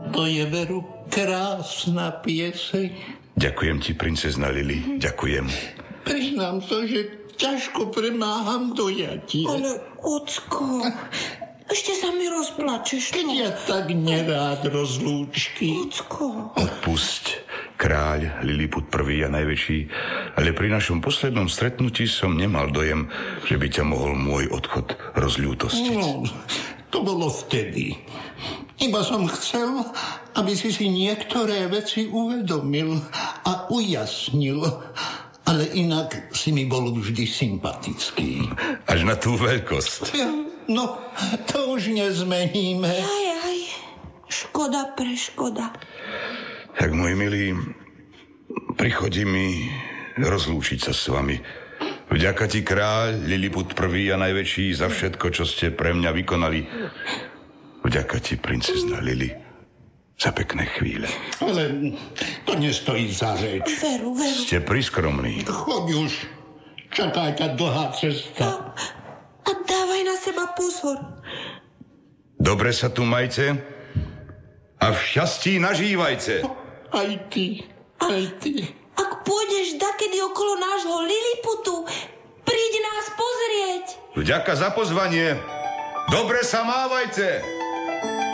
To je veru krásna pieseň. Ďakujem ti, princezna Lili, ďakujem. Priznám sa, že ťažko premáham dojatie. Ale, ocko, ešte sa mi rozplačeš. Keď ja tak nerád rozlúčky. Ocko. Odpusť, kráľ Liliput I a najväčší, ale pri našom poslednom stretnutí som nemal dojem, že by ťa mohol môj odchod rozľútostiť. No, to bolo vtedy. Iba som chcel, aby si niektoré veci uvedomil a ujasnil. Ale inak si mi bol vždy sympatický. Až na tú veľkosť. No, to už nezmeníme. Aj, škoda preškoda. Tak, môj milý, prichodí mi rozlúčiť sa s vami. Vďaka ti, kráľ Liliput I a najväčší, za všetko, čo ste pre mňa vykonali. Vďaka ti, princezna Lili, za pekné chvíle. Ale to nestojí za reč. Veru. Ste priskromní. Choď už. Čaká ťa dlhá cesta. A dávaj na seba pozor. Dobre sa tu majte a v šťastí nažívajte. Aj ty. Ak pôjdeš dakedy okolo nášho Liliputu, príď nás pozrieť. Vďaka za pozvanie. Dobre sa mávajte.